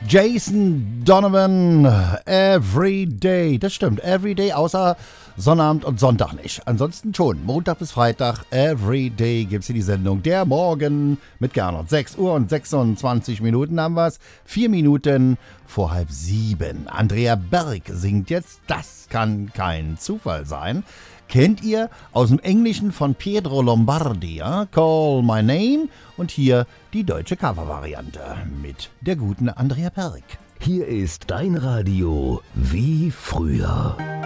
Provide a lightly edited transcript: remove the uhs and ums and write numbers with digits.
Jason Donovan, Everyday. Das stimmt, Everyday, außer Sonnabend und Sonntag nicht. Ansonsten schon, Montag bis Freitag, Everyday gibt's hier die Sendung. Der Morgen mit Gernot. 6 Uhr und 26 Minuten haben wir's. 4 Minuten vor 6:30. Andrea Berg singt jetzt, das kann kein Zufall sein. Kennt ihr aus dem Englischen von Pietro Lombardi, ja? Call My Name, und hier die deutsche Covervariante mit der guten Andrea Berg. Hier ist dein Radio wie früher.